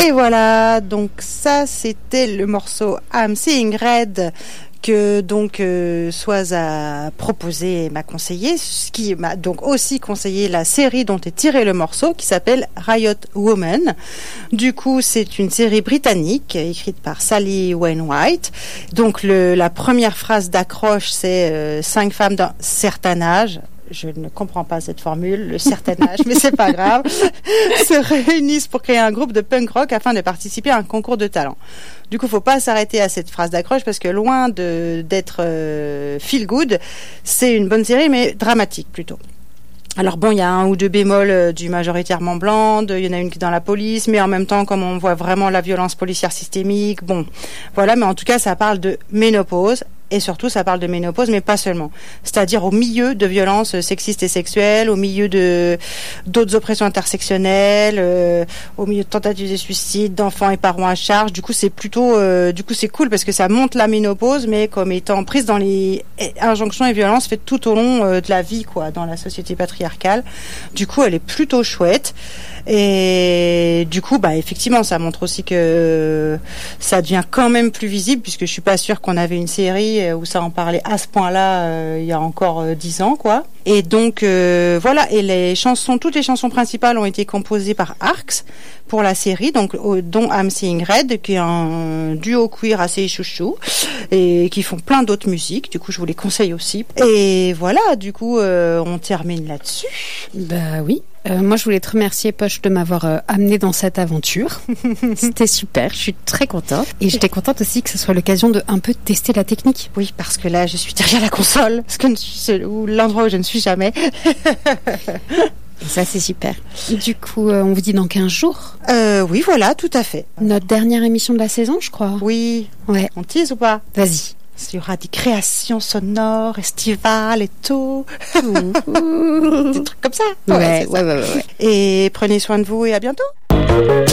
Et voilà, donc ça c'était le morceau I'm Seeing Red que donc Soaz a proposé et m'a conseillé, ce qui m'a donc aussi conseillé la série dont est tiré le morceau qui s'appelle Riot Woman. Du coup, c'est une série britannique écrite par Sally Wainwright. Donc la première phrase d'accroche c'est 5 femmes d'un certain âge. Je ne comprends pas cette formule, le certain âge, mais c'est pas grave, se réunissent pour créer un groupe de punk rock afin de participer à un concours de talent. Du coup, faut pas s'arrêter à cette phrase d'accroche parce que loin d'être feel good, c'est une bonne série mais dramatique plutôt. Alors bon, il y a un ou deux bémols du majoritairement blanc, il y en a une qui est dans la police, mais en même temps, comme on voit vraiment la violence policière systémique, bon, voilà, mais en tout cas, ça parle de ménopause. Et surtout, ça parle de ménopause, mais pas seulement. C'est-à-dire au milieu de violences sexistes et sexuelles, au milieu d'autres oppressions intersectionnelles, au milieu de tentatives de suicide, d'enfants et parents à charge. Du coup, c'est cool parce que ça montre la ménopause, mais comme étant prise dans les injonctions et violences faites tout au long de la vie, quoi, dans la société patriarcale. Du coup, elle est plutôt chouette. Et du coup, effectivement, ça montre aussi que ça devient quand même plus visible, puisque je suis pas sûre qu'on avait une série où ça en parlait à ce point-là il y a encore 10 ans, quoi. Et donc voilà. Et toutes les chansons principales ont été composées par Arcs pour la série, donc dont I'm Seeing Red, qui est un duo queer assez chouchou et qui font plein d'autres musiques. Du coup, je vous les conseille aussi. Et voilà. Du coup, on termine là-dessus. Bah oui. Moi, je voulais te remercier, Poche, de m'avoir amené dans cette aventure. C'était super, je suis très contente. Et j'étais contente aussi que ce soit l'occasion de un peu tester la technique. Oui, parce que là, je suis derrière la console, l'endroit où je ne suis jamais. Ça, c'est super. Du coup, on vous dit dans 15 jours? Oui, voilà, tout à fait. Notre dernière émission de la saison, je crois. Oui. Ouais. On tease ou pas? Vas-y. Il y aura des créations sonores, estivales et tout. Des trucs comme ça. Ouais. Et prenez soin de vous et à bientôt.